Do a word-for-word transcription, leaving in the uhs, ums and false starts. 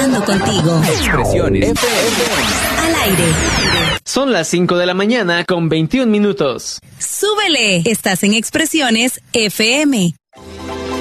conectando contigo. Expresiones F M. Al aire. Son las cinco de la mañana con veintiún minutos. Súbele. Estás en Expresiones F M.